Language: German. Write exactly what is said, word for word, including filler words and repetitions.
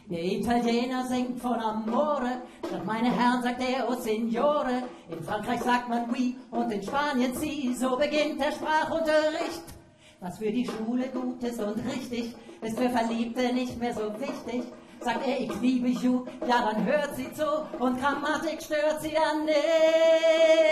Der Italiener singt von Amore, statt meine Herren sagt er, oh Signore. In Frankreich sagt man oui und in Spanien si, so beginnt der Sprachunterricht. Was für die Schule gut ist und richtig, ist für Verliebte nicht mehr so wichtig. Sagt er, ich liebe you, ja dann hört sie zu und Grammatik stört sie dann nicht.